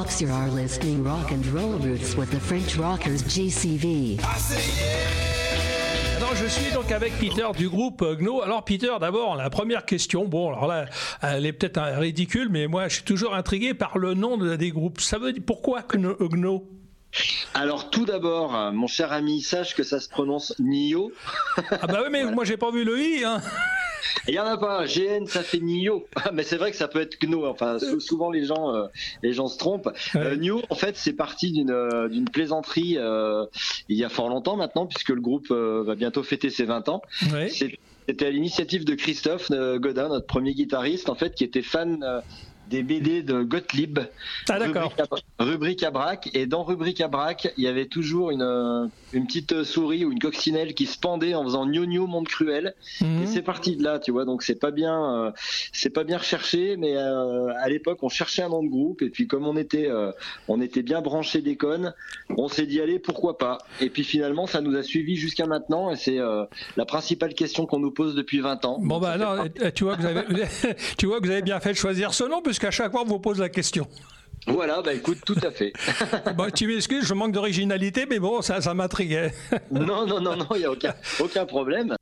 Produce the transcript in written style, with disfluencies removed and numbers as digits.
Fox, you are listening Rock and Roll Roots with the French Rockers JCV. Alors, je suis donc avec Peter du groupe Gno. Alors Peter, d'abord, la première question, bon, alors là, elle est peut-être ridicule, mais moi, je suis toujours intrigué par le nom des groupes. Ça veut dire pourquoi Gno? Alors tout d'abord, mon cher ami, sache que ça se prononce Nio. Ah bah oui, mais voilà. Moi, j'ai pas vu le I, hein. Il n'y en a pas, GN ça fait Nio, mais c'est vrai que ça peut être Gno, enfin souvent les gens se trompent. Ouais. Nio en fait c'est parti d'une plaisanterie il y a fort longtemps maintenant puisque le groupe va bientôt fêter ses 20 ans. Ouais. C'était à l'initiative de Christophe Godin, notre premier guitariste en fait qui était fan des BD de Gottlieb, ah, d'accord. Rubrique à braque, et dans Rubrique à braque, il y avait toujours une petite souris ou une coccinelle qui se pendait en faisant gnogno monde cruel, et c'est parti de là, tu vois, donc c'est pas bien recherché, mais à l'époque on cherchait un nom de groupe, et puis comme on était bien branchés des connes, on s'est dit allez pourquoi pas, et puis finalement ça nous a suivis jusqu'à maintenant, et c'est la principale question qu'on nous pose depuis 20 ans. Bon bah non, tu vois que vous avez bien fait de choisir ce nom, puisqu'à chaque fois on vous pose la question. Voilà, bah écoute, tout à fait. Bah, tu m'excuses, je manque d'originalité, mais bon, ça m'intriguait. Non, il n'y a aucun problème.